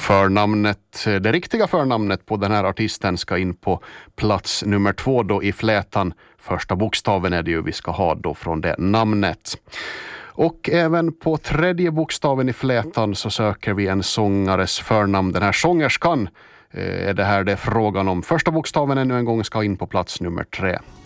Förnamnet, det riktiga förnamnet på den här artisten ska in på plats nummer 2 då i flätan. Första bokstaven är det ju vi ska ha då från det namnet. Och även på tredje bokstaven i flätan så söker vi en sångares förnamn. Den här sångerskan är det här det är frågan om. Första bokstaven ännu en gång ska in på plats nummer 3.